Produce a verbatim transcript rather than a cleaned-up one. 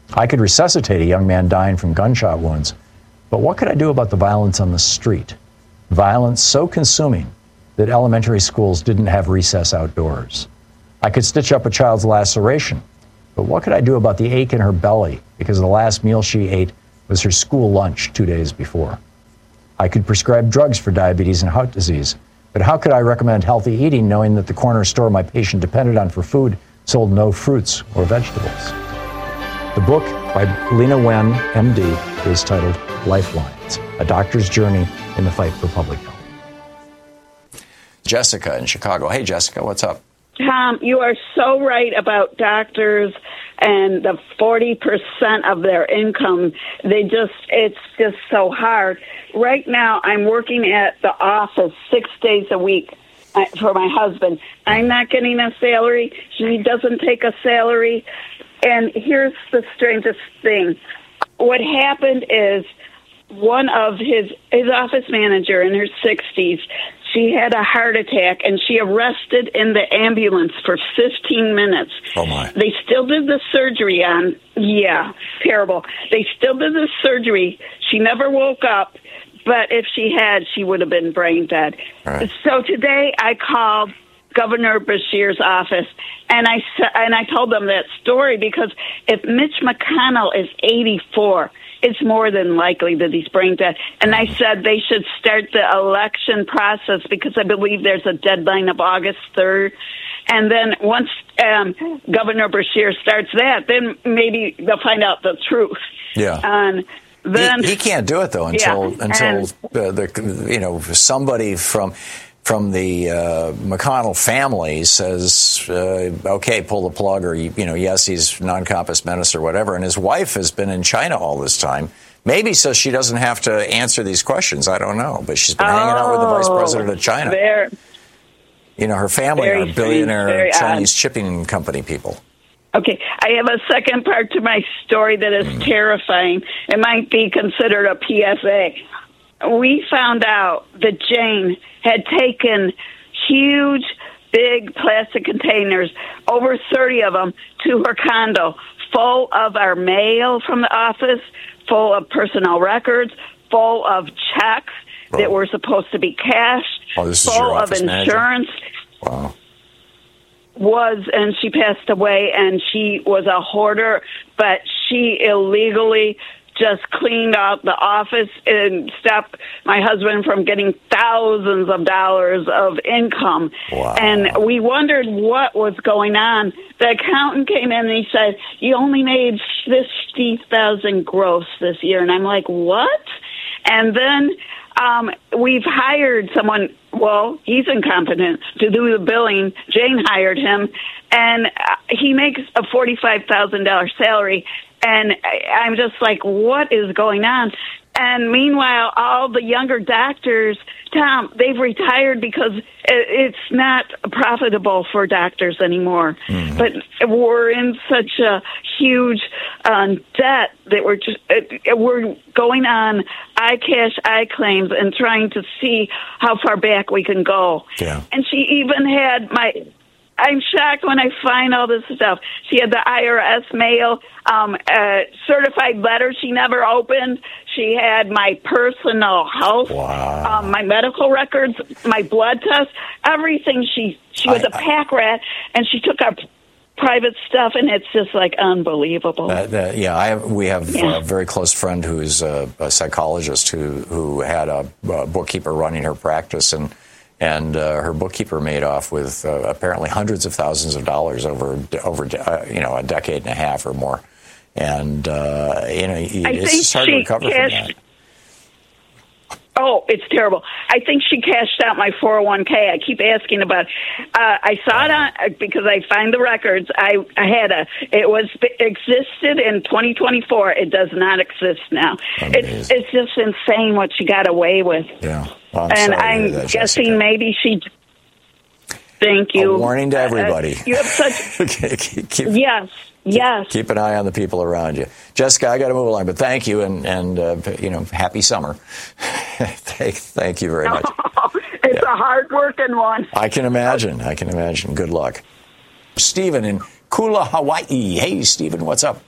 I could resuscitate a young man dying from gunshot wounds, but what could I do about the violence on the street? Violence so consuming that elementary schools didn't have recess outdoors. I could stitch up a child's laceration, but what could I do about the ache in her belly because the last meal she ate was her school lunch two days before? I could prescribe drugs for diabetes and heart disease, but how could I recommend healthy eating knowing that the corner store my patient depended on for food sold no fruits or vegetables? The book by Lena Wen, M D, is titled Lifelines, A Doctor's Journey in the Fight for Public Health. Jessica in Chicago. Hey, Jessica, what's up? Tom, you are so right about doctors and the forty percent of their income. They just, it's just so hard. Right now, I'm working at the office six days a week for my husband. I'm not getting a salary. He doesn't take a salary. And here's the strangest thing. What happened is one of his, his office manager in her sixties, she had a heart attack, and she arrested in the ambulance for fifteen minutes. Oh, my. They still did the surgery on, yeah, terrible. They still did the surgery. She never woke up, but if she had, she would have been brain dead. Right. So today I called Governor Beshear's office, and I, and I told them that story because if Mitch McConnell is eighty-four, it's more than likely that he's brain dead. And I said they should start the election process because I believe there's a deadline of August third. And then once um, Governor Beshear starts that, then maybe they'll find out the truth. Yeah. And then he, he can't do it though until yeah, until and, uh, the you know somebody from. from the uh, McConnell family says, uh, okay, pull the plug, or, you know, yes, he's non-compos menace or whatever. And his wife has been in China all this time, maybe so she doesn't have to answer these questions. I don't know. But she's been oh, hanging out with the vice president of China. Very, you know, her family are billionaire Chinese odd. shipping company people. Okay, I have a second part to my story that is mm. terrifying. It might be considered a P S A. We found out that Jane had taken huge, big plastic containers, over thirty of them, to her condo, full of our mail from the office, full of personnel records, full of checks oh. that were supposed to be cashed, oh, this is full your of office insurance. Manager? Wow. Was, and she passed away, and she was a hoarder, but she illegally just cleaned out the office and stopped my husband from getting thousands of dollars of income. Wow. And we wondered what was going on. The accountant came in and he said, you only made fifty thousand gross this year. And I'm like, what? And then um, we've hired someone, well, he's incompetent, to do the billing. Jane hired him, and he makes a forty-five thousand dollars salary. And I'm just like, what is going on? And meanwhile, all the younger doctors, Tom, they've retired because it's not profitable for doctors anymore. Mm-hmm. But we're in such a huge um, debt that we're just we're going on iCash, iClaims, and trying to see how far back we can go. Yeah. And she even had my. I'm shocked when I find all this stuff. She had the I R S mail, um, uh, certified letter she never opened. She had my personal health, wow. um, my medical records, my blood tests, everything. She she was I, a pack rat, and she took our private stuff, and it's just like unbelievable. Uh, uh, yeah, I have, we have yeah. a very close friend who's a, a psychologist who who had a, a bookkeeper running her practice, and. And uh, her bookkeeper made off with uh, apparently hundreds of thousands of dollars over over uh, you know a decade and a half or more, and uh, you know it's just hard to recover cashed, from that. Oh, it's terrible. I think she cashed out my four oh one k. I keep asking about it. Uh, I saw it on, because I find the records. I, I had a, it was, existed in twenty twenty-four. It does not exist now. It's, it's just insane what she got away with. Yeah. Well, I'm and I'm that, guessing Jessica. maybe she, thank you. A warning to everybody. Uh, you have such, okay, keep, keep, yes. Yes. Keep an eye on the people around you. Jessica, I got to move along, but thank you, and, and uh, you know, happy summer. thank, thank you very much. It's yeah. a hard-working one. I can imagine. I can imagine. Good luck. Stephen in Kula, Hawaii. Hey, Stephen, what's up?